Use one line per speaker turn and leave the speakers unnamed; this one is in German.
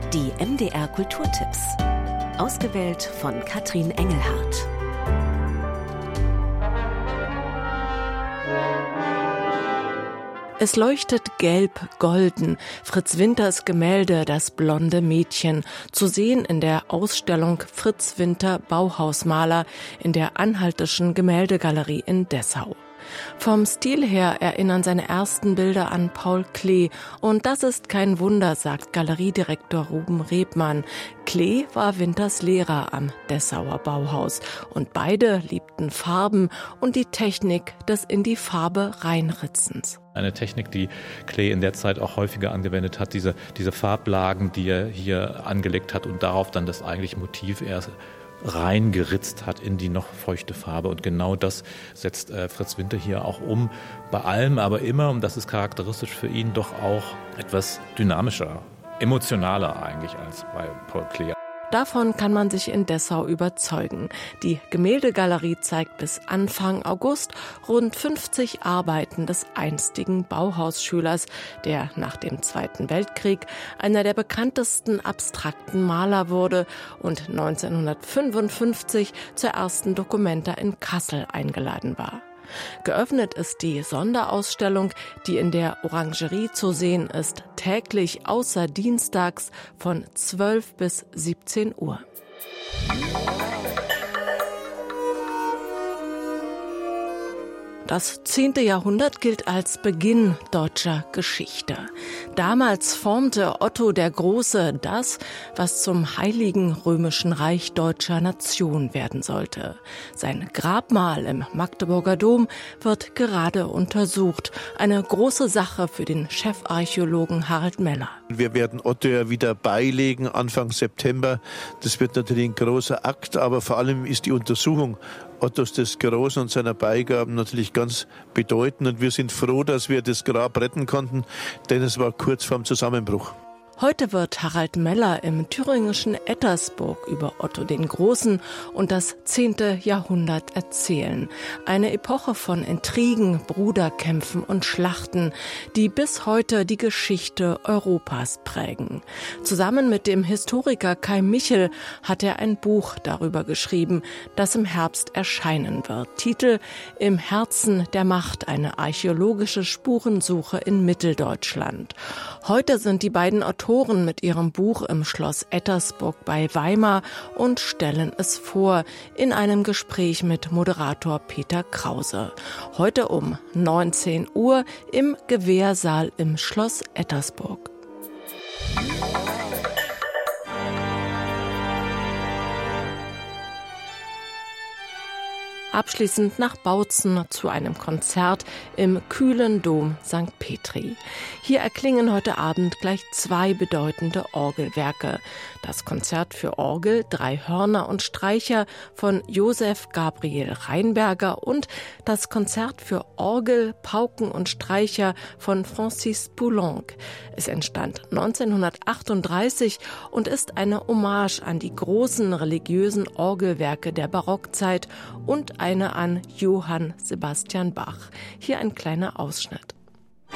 Die MDR Kulturtipps. Ausgewählt von Katrin Engelhardt.
Es leuchtet gelb-golden, Fritz Winters Gemälde »Das blonde Mädchen«, zu sehen in der Ausstellung Fritz Winter Bauhausmaler in der Anhaltischen Gemäldegalerie in Dessau. Vom Stil her erinnern seine ersten Bilder an Paul Klee. Und das ist kein Wunder, sagt Galeriedirektor Ruben Rebmann. Klee war Winters Lehrer am Dessauer Bauhaus. Und beide liebten Farben und die Technik des in die Farbe reinritzens.
Eine Technik, die Klee in der Zeit auch häufiger angewendet hat, diese Farblagen, die er hier angelegt hat und darauf dann das eigentliche Motiv erst reingeritzt hat in die noch feuchte Farbe. Und genau das setzt Fritz Winter hier auch um. Bei allem aber immer, und das ist charakteristisch für ihn, doch auch etwas dynamischer, emotionaler eigentlich als bei Paul Klee.
Davon kann man sich in Dessau überzeugen. Die Gemäldegalerie zeigt bis Anfang August rund 50 Arbeiten des einstigen Bauhausschülers, der nach dem Zweiten Weltkrieg einer der bekanntesten abstrakten Maler wurde und 1955 zur ersten Documenta in Kassel eingeladen war. Geöffnet ist die Sonderausstellung, die in der Orangerie zu sehen ist, täglich außer dienstags von 12 bis 17 Uhr. Das 10. Jahrhundert gilt als Beginn deutscher Geschichte. Damals formte Otto der Große das, was zum Heiligen Römischen Reich deutscher Nation werden sollte. Sein Grabmal im Magdeburger Dom wird gerade untersucht. Eine große Sache für den Chefarchäologen Harald Meller.
Wir werden Otto ja wieder beilegen Anfang September. Das wird natürlich ein großer Akt, aber vor allem ist die Untersuchung Ottos des Großen und seiner Beigaben natürlich ganz bedeutend. Und wir sind froh, dass wir das Grab retten konnten, denn es war kurz vorm Zusammenbruch.
Heute wird Harald Meller im thüringischen Ettersburg über Otto den Großen und das 10. Jahrhundert erzählen. Eine Epoche von Intrigen, Bruderkämpfen und Schlachten, die bis heute die Geschichte Europas prägen. Zusammen mit dem Historiker Kai Michel hat er ein Buch darüber geschrieben, das im Herbst erscheinen wird. Titel: Im Herzen der Macht, eine archäologische Spurensuche in Mitteldeutschland. Heute sind die beiden Autoren mit ihrem Buch im Schloss Ettersburg bei Weimar und stellen es vor in einem Gespräch mit Moderator Peter Krause. Heute um 19 Uhr im Gewährsaal im Schloss Ettersburg. Abschließend nach Bautzen zu einem Konzert im kühlen Dom St. Petri. Hier erklingen heute Abend gleich 2 bedeutende Orgelwerke. Das Konzert für Orgel, 3 Hörner und Streicher von Josef Gabriel Rheinberger und das Konzert für Orgel, Pauken und Streicher von Francis Poulenc. Es entstand 1938 und ist eine Hommage an die großen religiösen Orgelwerke der Barockzeit und eine an Johann Sebastian Bach. Hier ein kleiner Ausschnitt.